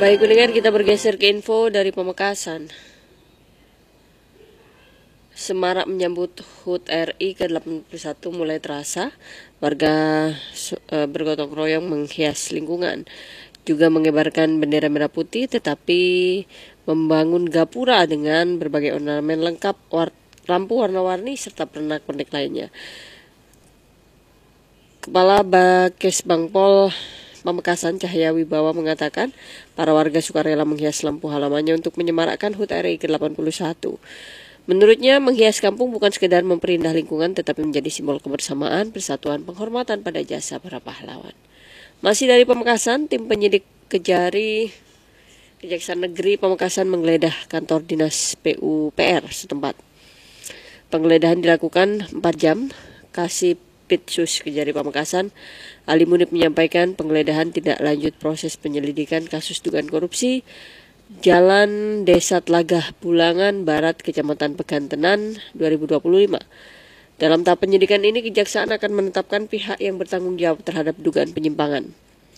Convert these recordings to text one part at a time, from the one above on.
Baik pendengar, kita bergeser ke info dari Pamekasan. Semarak menyambut HUT RI ke-81 mulai terasa. Warga bergotong royong menghias lingkungan, juga mengibarkan bendera merah putih, tetapi membangun gapura dengan berbagai ornamen lengkap, lampu warna-warni, serta pernak-pernik lainnya. Kepala Bakesbangpol Pamekasan Cahaya Wibawa mengatakan para warga sukarela menghias lampu halamannya untuk menyemarakkan HUT RI ke-81. Menurutnya, menghias kampung bukan sekedar memperindah lingkungan, tetapi menjadi simbol kebersamaan, persatuan, penghormatan pada jasa para pahlawan. Masih dari Pamekasan, tim penyidik Kejaksaan Negeri Pamekasan menggeledah kantor dinas PUPR setempat. Penggeledahan dilakukan 4 jam. Kasih Pitsus Kejari Pamekasan, Ali Munib menyampaikan penggeledahan tidak lanjut proses penyelidikan kasus dugaan korupsi Jalan Desa Tlagah Bulangan Barat, Kecamatan Pegantenan 2025. Dalam tahap penyidikan ini, Kejaksaan akan menetapkan pihak yang bertanggung jawab terhadap dugaan penyimpangan.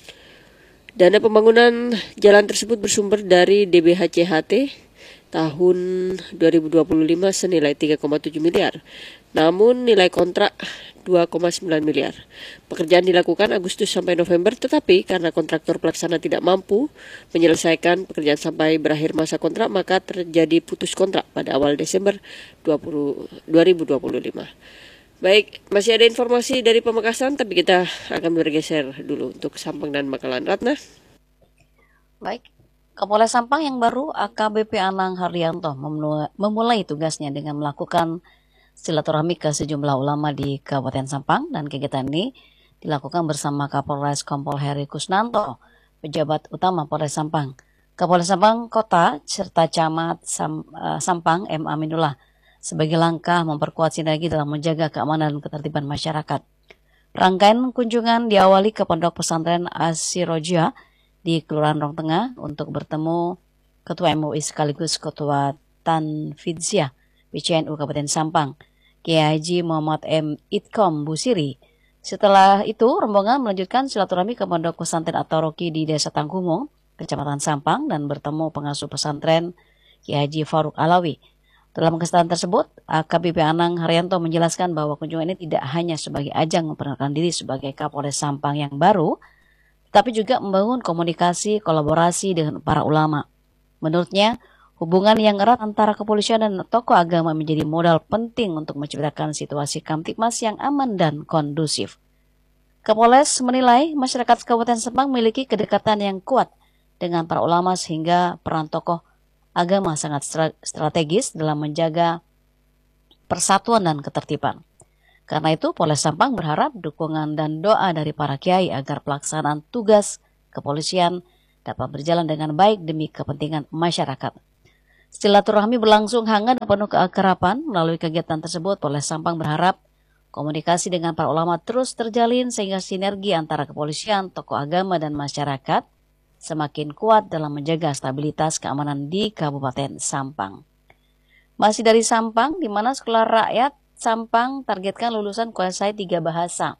Dana pembangunan jalan tersebut bersumber dari DBHCHT tahun 2025 senilai 3,7 miliar. Namun nilai kontrak 2,9 miliar. Pekerjaan dilakukan Agustus sampai November, tetapi karena kontraktor pelaksana tidak mampu menyelesaikan pekerjaan sampai berakhir masa kontrak, maka terjadi putus kontrak pada awal Desember 2025. Baik, masih ada informasi dari Pamekasan, tapi kita akan bergeser dulu untuk Sampang dan Bakalan. Ratna. Baik, Kapolres Sampang yang baru AKBP Anang Haryanto memulai tugasnya dengan melakukan silaturahmi ke sejumlah ulama di Kabupaten Sampang, dan kegiatan ini dilakukan bersama Kapolres Kompol Heri Kusnanto, pejabat utama Polres Sampang, Kapolres Sampang Kota, serta Camat Sampang M. Aminullah sebagai langkah memperkuat sinergi dalam menjaga keamanan dan ketertiban masyarakat. Rangkaian kunjungan diawali ke Pondok Pesantren Asirojia di Kelurahan Rong Tengah untuk bertemu Ketua MUI sekaligus Ketua Tanfidziyah PCNU Kabupaten Sampang, Kiai Haji Muhammad M. Itkom Busiri. Setelah itu, rombongan melanjutkan silaturahmi ke Pondok Pesantren At-Toroki di Desa Tangkumung, Kecamatan Sampang, dan bertemu pengasuh pesantren Kiai Haji Faruk Alawi. Dalam kesempatan tersebut, AKBP Anang Haryanto menjelaskan bahwa kunjungan ini tidak hanya sebagai ajang memperkenalkan diri sebagai Kapolres Sampang yang baru, tapi juga membangun komunikasi kolaborasi dengan para ulama. Menurutnya, hubungan yang erat antara kepolisian dan tokoh agama menjadi modal penting untuk menciptakan situasi Kamtibmas yang aman dan kondusif. Kapolres menilai masyarakat Kabupaten Sampang memiliki kedekatan yang kuat dengan para ulama sehingga peran tokoh agama sangat strategis dalam menjaga persatuan dan ketertiban. Karena itu, Polres Sampang berharap dukungan dan doa dari para kiai agar pelaksanaan tugas kepolisian dapat berjalan dengan baik demi kepentingan masyarakat. Silaturahmi berlangsung hangat dan penuh keakraban. Melalui kegiatan tersebut, Polres Sampang berharap komunikasi dengan para ulama terus terjalin sehingga sinergi antara kepolisian, tokoh agama, dan masyarakat semakin kuat dalam menjaga stabilitas keamanan di Kabupaten Sampang. Masih dari Sampang, di mana Sekolah Rakyat Sampang targetkan lulusan kuasai 3 bahasa.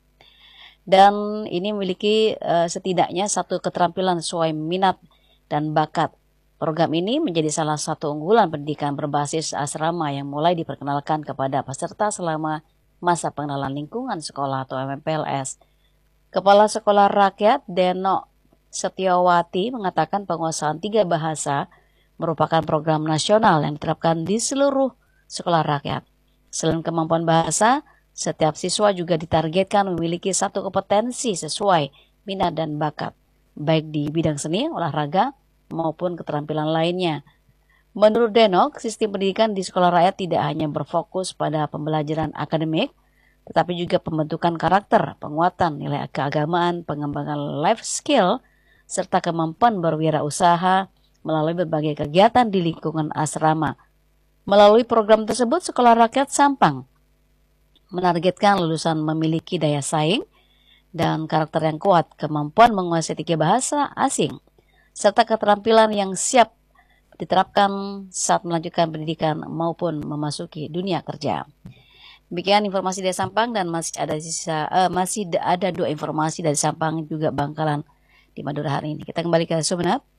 Dan ini memiliki setidaknya 1 keterampilan sesuai minat dan bakat. Program ini menjadi salah satu unggulan pendidikan berbasis asrama yang mulai diperkenalkan kepada peserta selama masa pengenalan lingkungan sekolah atau MPLS. Kepala Sekolah Rakyat Deno Setiawati mengatakan penguasaan 3 bahasa merupakan program nasional yang diterapkan di seluruh sekolah rakyat. Selain kemampuan bahasa, setiap siswa juga ditargetkan memiliki 1 kompetensi sesuai minat dan bakat, baik di bidang seni, olahraga, maupun keterampilan lainnya. Menurut Denok, sistem pendidikan di sekolah rakyat tidak hanya berfokus pada pembelajaran akademik, tetapi juga pembentukan karakter, penguatan nilai keagamaan, pengembangan life skill, serta kemampuan berwirausaha melalui berbagai kegiatan di lingkungan asrama. Melalui program tersebut, Sekolah Rakyat Sampang menargetkan lulusan memiliki daya saing dan karakter yang kuat, kemampuan menguasai 3 bahasa asing, serta keterampilan yang siap diterapkan saat melanjutkan pendidikan maupun memasuki dunia kerja. Demikian informasi dari Sampang, dan masih ada 2 informasi dari Sampang juga Bangkalan di Madura hari ini. Kita kembali ke Sumeneb.